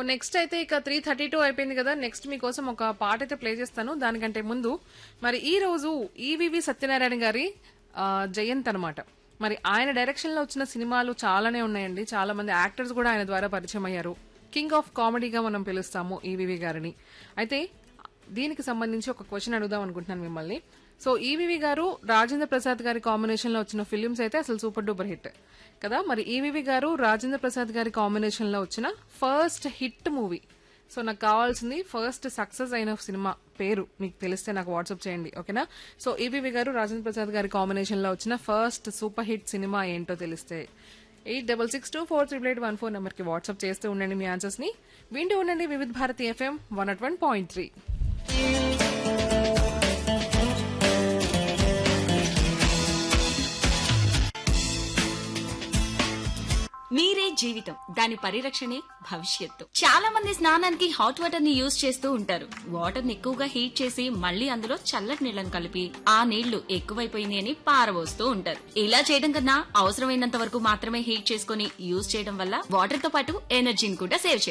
Next అయితే ఇక 3:32 అయిపోయింది కదా. నెక్స్ట్ మీకోసం ఒక పాట అయితే ప్లే చేస్తాను. దానికంటే ముందు మరి ఈ రోజు ఈవివి సత్యనారాయణ గారి జయంత్ అనమాట. మరి ఆయన డైరెక్షన్ లో వచ్చిన సినిమాలు చాలానే ఉన్నాయండి. చాలా మంది యాక్టర్స్ కూడా ఆయన ద్వారా పరిచయం అయ్యారు. కింగ్ ఆఫ్ కామెడీగా మనం పిలుస్తాము ఈవివి గారిని. అయితే దీనికి సంబంధించి ఒక క్వశ్చన్ అడుగుదాం అనుకుంటున్నాను మిమ్మల్ని. సో ఈవివి గారు రాజేంద్ర ప్రసాద్ గారి కాంబినేషన్ లో వచ్చిన ఫిలిమ్స్ అయితే అసలు సూపర్ డూపర్ హిట్ కదా. మరి ఈవివి గారు రాజేంద్ర ప్రసాద్ గారి కాంబినేషన్ లో వచ్చిన ఫస్ట్ హిట్ మూవీ. సో నాకు కావాల్సింది ఫస్ట్ సక్సెస్ అయిన సినిమా పేరు మీకు తెలిస్తే నాకు వాట్సాప్ చేయండి, ఓకేనా. సో ఈవివి గారు రాజేంద్ర ప్రసాద్ గారి కాంబినేషన్ లో వచ్చిన ఫస్ట్ సూపర్ హిట్ సినిమా ఏంటో తెలిస్తే 8662438814 నెంబర్ కి వాట్సాప్ చేస్తూ ఉండండి మీ ఆన్సర్స్ ని. వింటూ ఉండండి వివిధ భారతి FM 101.3. నీరే జీవితం, దాని పరిరక్షణే భవిష్యత్తు. చాలా మంది స్నానానికి హాట్ వాటర్ ని యూజ్ చేస్తూ ఉంటారు. వాటర్ ని ఎక్కువగా హీట్ చేసి మళ్ళీ అందులో చల్లటి నీళ్లను కలిపి ఆ నీళ్లు ఎక్కువైపోయింది అని పారబోస్తూ ఉంటారు. ఇలా చేయడం కన్నా అవసరమైనంత వరకు మాత్రమే హీట్ చేసుకుని యూజ్ చేయడం వల్ల వాటర్ తో పాటు ఎనర్జీని కూడా సేవ్ చేయొచ్చు.